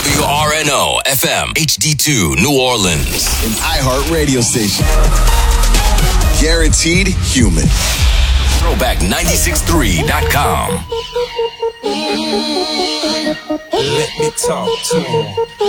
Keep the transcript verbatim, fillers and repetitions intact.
W R N O F M H D two New Orleans. An iHeart radio station. Guaranteed human. throwback nine six three dot com. Let me talk to him.